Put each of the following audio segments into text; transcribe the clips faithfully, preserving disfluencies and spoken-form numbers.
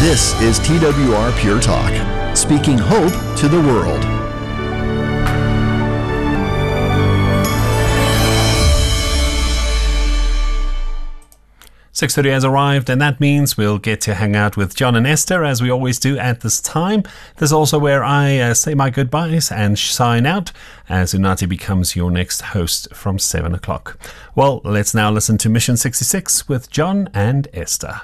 This is T W R Pure Talk, speaking hope to the world. six thirty has arrived, and that means we'll get to hang out with John and Esther, as we always do at this time. This is also where I uh, say my goodbyes and sign out, as Unati becomes your next host from seven o'clock. Well, let's now listen to Mission sixty-six with John and Esther.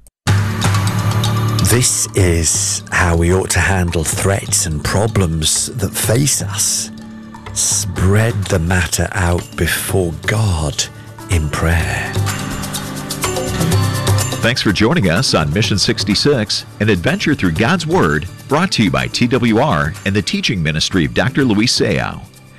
This is how we ought to handle threats and problems that face us. Spread the matter out before God in prayer. Thanks for joining us on Mission sixty-six, an adventure through God's Word, brought to you by T W R and the teaching ministry of Doctor Luis Sayao.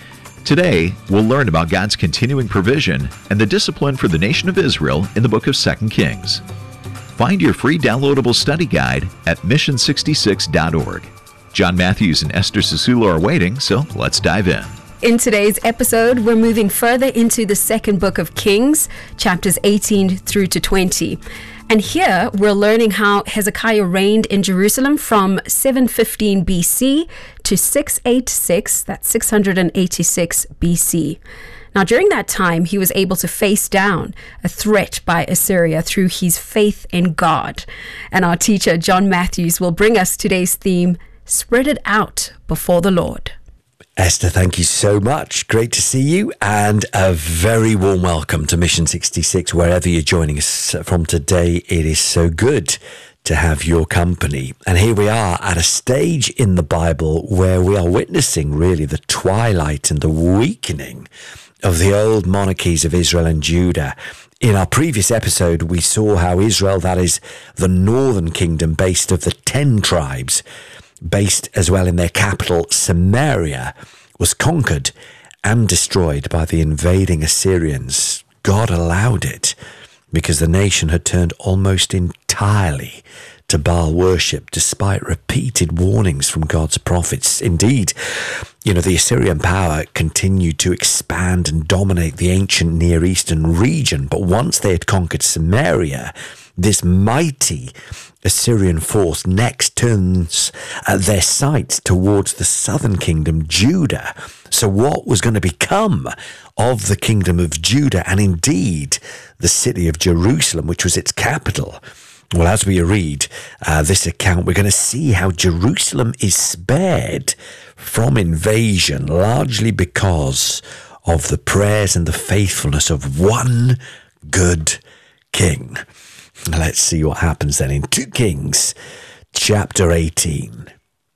Today, we'll learn about God's continuing provision and the discipline for the nation of Israel in the book of Second Kings. Find your free downloadable study guide at mission sixty-six dot org. John Matthews and Esther Sisula are waiting, so let's dive in. In today's episode, we're moving further into the second book of Kings, chapters eighteen through to twenty. And here we're learning how Hezekiah reigned in Jerusalem from seven fifteen B C to six eighty-six, that's six eighty-six B C. Now, during that time, he was able to face down a threat by Assyria through his faith in God. And our teacher, John Matthews, will bring us today's theme, Spread It Out Before the Lord. Esther, thank you so much. Great to see you, and a very warm welcome to Mission sixty-six, wherever you're joining us from today. It is so good to have your company. And here we are at a stage in the Bible where we are witnessing really the twilight and the weakening of the old monarchies of Israel and Judah. In our previous episode, we saw how Israel, that is the northern kingdom based of the ten tribes, based as well in their capital, Samaria, was conquered and destroyed by the invading Assyrians. God allowed it because the nation had turned almost entirely to Baal worship, despite repeated warnings from God's prophets. Indeed, you know, the Assyrian power continued to expand and dominate the ancient Near Eastern region, but once they had conquered Samaria, this mighty Assyrian force next turns uh, their sights towards the southern kingdom, Judah. So what was going to become of the kingdom of Judah, and indeed the city of Jerusalem, which was its capital? Well, as we read uh, this account, we're going to see how Jerusalem is spared from invasion, largely because of the prayers and the faithfulness of one good king. Let's see what happens then in Second Kings chapter eighteen.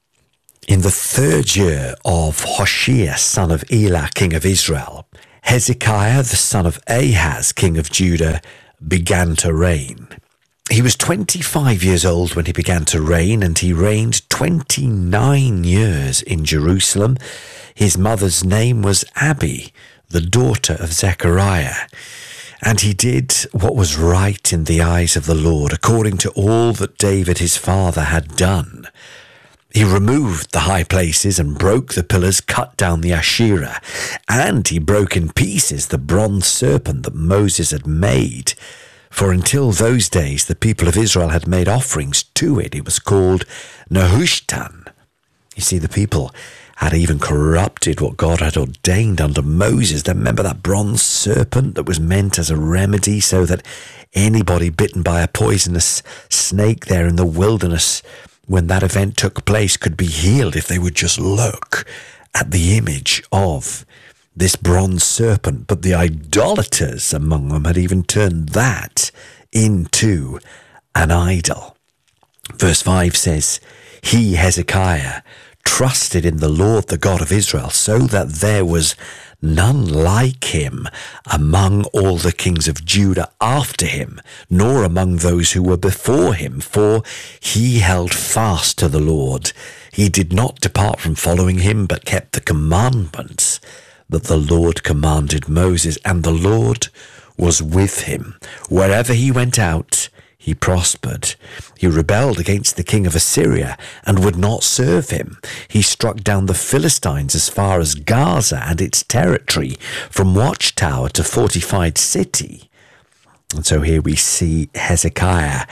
In the third year of Hoshea, son of Elah, king of Israel, Hezekiah, the son of Ahaz, king of Judah, began to reign. He was twenty-five years old when he began to reign, and he reigned twenty-nine years in Jerusalem. His mother's name was Abi, the daughter of Zechariah. And he did what was right in the eyes of the Lord, according to all that David his father had done. He removed the high places and broke the pillars, cut down the Asherah, and he broke in pieces the bronze serpent that Moses had made. For until those days, the people of Israel had made offerings to it. It was called Nehushtan. You see, the people had even corrupted what God had ordained under Moses. Then remember that bronze serpent that was meant as a remedy so that anybody bitten by a poisonous snake there in the wilderness, when that event took place, could be healed if they would just look at the image of this bronze serpent. But the idolaters among them had even turned that into an idol. Verse five says, He, Hezekiah, trusted in the Lord, the God of Israel, so that there was none like him among all the kings of Judah after him, nor among those who were before him, for he held fast to the Lord. He did not depart from following him, but kept the commandments that the Lord commanded Moses, and the Lord was with him. Wherever he went out, he prospered. He rebelled against the king of Assyria and would not serve him. He struck down the Philistines as far as Gaza and its territory, from watchtower to fortified city. And so here we see Hezekiah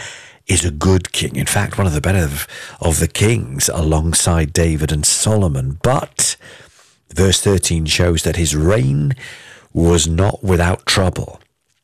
is a good king. In fact, one of the better of, of the kings alongside David and Solomon. But verse thirteen shows that his reign was not without trouble.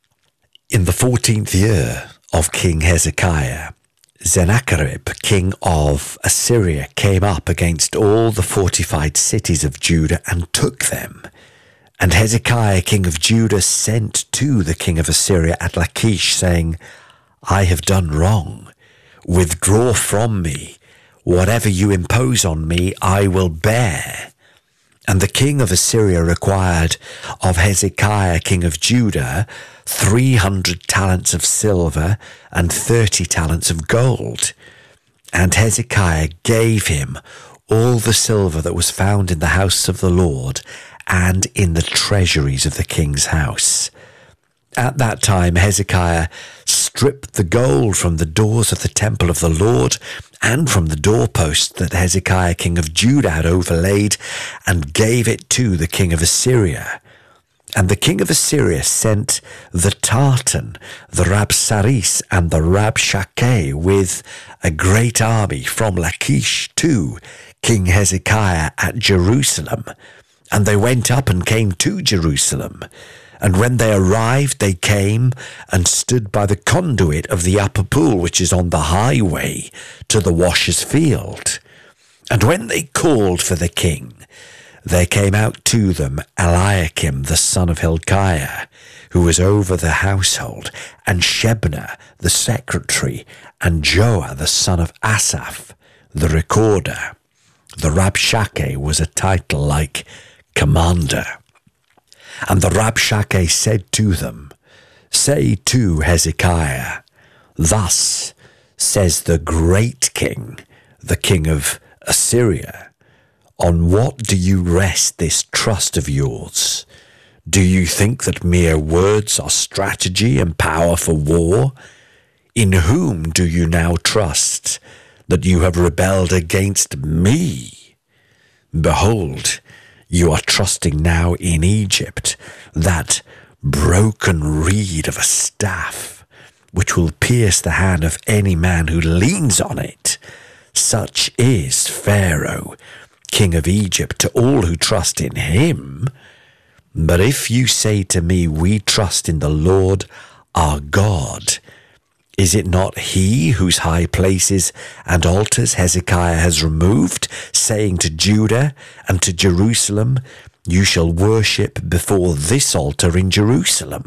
In the fourteenth year of King Hezekiah, Sennacherib, king of Assyria, came up against all the fortified cities of Judah and took them. And Hezekiah, king of Judah, sent to the king of Assyria at Lachish, saying, I have done wrong. Withdraw from me. Whatever you impose on me, I will bear. And the king of Assyria required of Hezekiah, king of Judah, three hundred talents of silver and thirty talents of gold. And Hezekiah gave him all the silver that was found in the house of the Lord and in the treasuries of the king's house. At that time Hezekiah stripped the gold from the doors of the temple of the Lord and from the doorposts that Hezekiah king of Judah had overlaid, and gave it to the king of Assyria. And the king of Assyria sent the Tartan, the Rabsaris, and the Rabshakeh with a great army from Lachish to King Hezekiah at Jerusalem. And they went up and came to Jerusalem. And when they arrived, they came and stood by the conduit of the upper pool, which is on the highway to the washer's field. And when they called for the king, there came out to them Eliakim, the son of Hilkiah, who was over the household, and Shebna, the secretary, and Joah, the son of Asaph, the recorder. The Rabshakeh was a title like commander. And the Rabshakeh said to them, Say to Hezekiah, Thus says the great king, the king of Assyria, On what do you rest this trust of yours? Do you think that mere words are strategy and power for war? In whom do you now trust that you have rebelled against me? Behold, you are trusting now in Egypt, that broken reed of a staff, which will pierce the hand of any man who leans on it. Such is Pharaoh, king of Egypt, to all who trust in him. But if you say to me, We trust in the Lord our God, is it not he whose high places and altars Hezekiah has removed, saying to Judah and to Jerusalem, You shall worship before this altar in Jerusalem?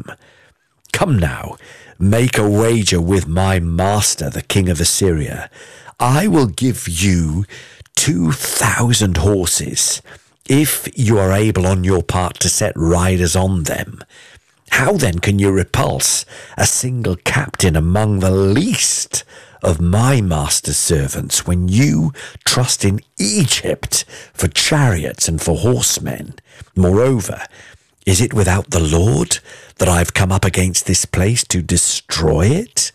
Come now, make a wager with my master, the king of Assyria. I will give you two thousand horses, if you are able on your part to set riders on them. How then can you repulse a single captain among the least of my master's servants when you trust in Egypt for chariots and for horsemen? Moreover, is it without the Lord that I've come up against this place to destroy it?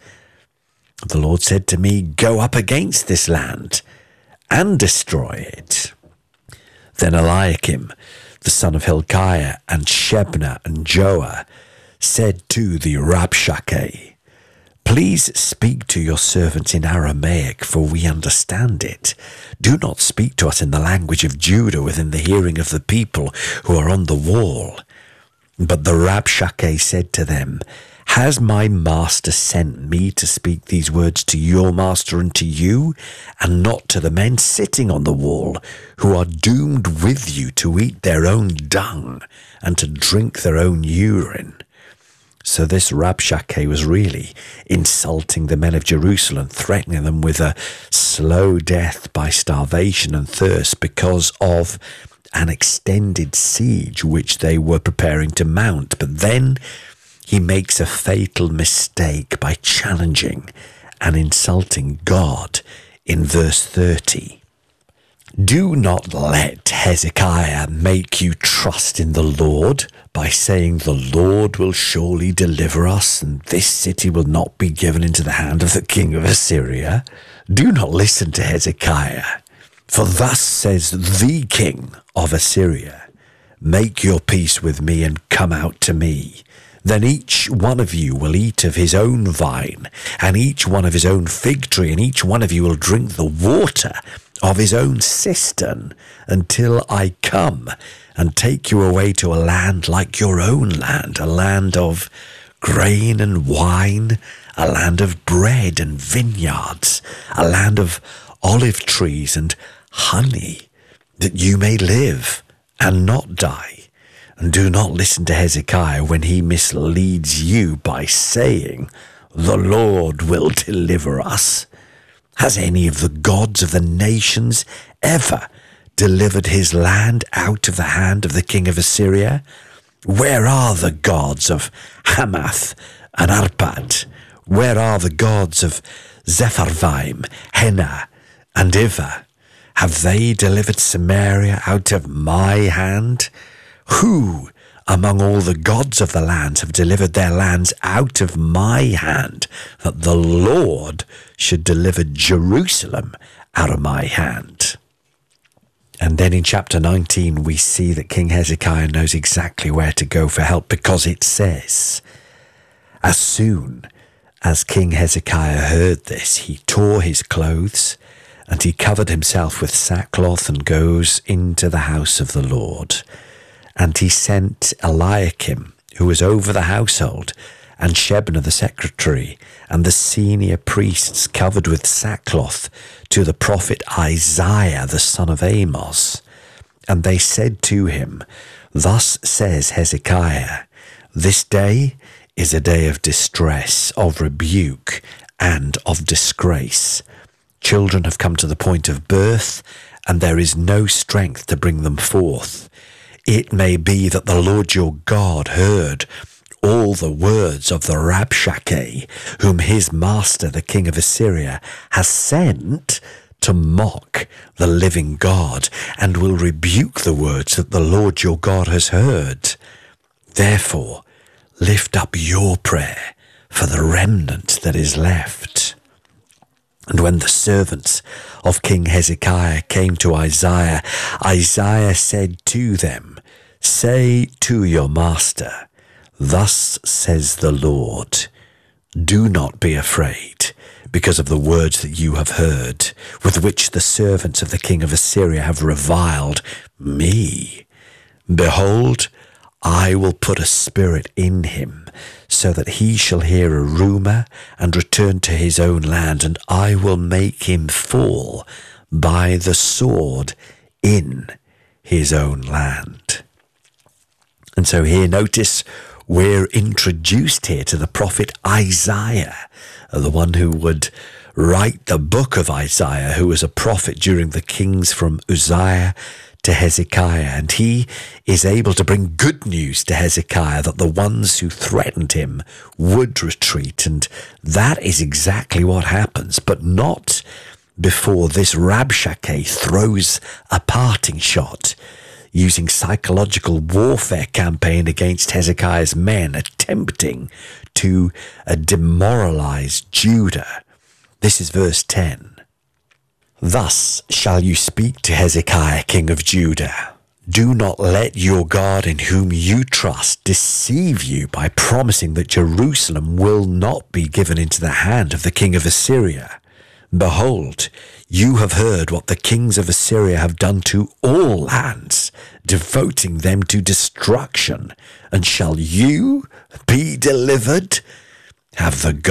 The Lord said to me, Go up against this land and destroy it. Then Eliakim, the son of Hilkiah, and Shebna and Joah said to the Rabshakeh, Please speak to your servants in Aramaic, for we understand it. Do not speak to us in the language of Judah within the hearing of the people who are on the wall. But the Rabshakeh said to them, Has my master sent me to speak these words to your master and to you, and not to the men sitting on the wall, who are doomed with you to eat their own dung and to drink their own urine? So this Rabshakeh was really insulting the men of Jerusalem, threatening them with a slow death by starvation and thirst because of an extended siege which they were preparing to mount. But then he makes a fatal mistake by challenging and insulting God in verse thirty. Do not let Hezekiah make you trust in the Lord by saying, The Lord will surely deliver us, and this city will not be given into the hand of the king of Assyria. Do not listen to Hezekiah, for thus says the king of Assyria, Make your peace with me and come out to me. Then each one of you will eat of his own vine, and each one of his own fig tree, and each one of you will drink the water of his own cistern, until I come and take you away to a land like your own land, a land of grain and wine, a land of bread and vineyards, a land of olive trees and honey, that you may live and not die. And do not listen to Hezekiah when he misleads you by saying, the Lord will deliver us. Has any of the gods of the nations ever delivered his land out of the hand of the king of Assyria? Where are the gods of Hamath and Arpad? Where are the gods of Zepharvaim, Hena, and Ivah? Have they delivered Samaria out of my hand? Who among all the gods of the lands have delivered their lands out of my hand, that the Lord should deliver Jerusalem out of my hand? And then in chapter nineteen, we see that King Hezekiah knows exactly where to go for help, because it says, as soon as King Hezekiah heard this, he tore his clothes, and he covered himself with sackcloth, and goes into the house of the Lord. And he sent Eliakim, who was over the household, and Shebna the secretary, and the senior priests covered with sackcloth, to the prophet Isaiah the son of Amos. And they said to him, thus says Hezekiah, this day is a day of distress, of rebuke, and of disgrace. Children have come to the point of birth, and there is no strength to bring them forth. It may be that the Lord your God heard all the words of the Rabshakeh, whom his master, the king of Assyria, has sent to mock the living God, and will rebuke the words that the Lord your God has heard. Therefore, lift up your prayer for the remnant that is left. And when the servants of King Hezekiah came to Isaiah, Isaiah said to them, say to your master, thus says the Lord, do not be afraid because of the words that you have heard, with which the servants of the king of Assyria have reviled me. Behold, I will put a spirit in him, so that he shall hear a rumour and return to his own land, and I will make him fall by the sword in his own land. And so here, notice, we're introduced here to the prophet Isaiah, the one who would write the book of Isaiah, who was a prophet during the kings from Uzziah to Hezekiah, and he is able to bring good news to Hezekiah that the ones who threatened him would retreat, and that is exactly what happens, but not before this Rabshakeh throws a parting shot, using psychological warfare campaign against Hezekiah's men, attempting to uh, demoralize Judah. This is verse ten. Thus shall you speak to Hezekiah, king of Judah. Do not let your God in whom you trust deceive you by promising that Jerusalem will not be given into the hand of the king of Assyria. Behold, you have heard what the kings of Assyria have done to all lands, devoting them to destruction. And shall you be delivered? Have the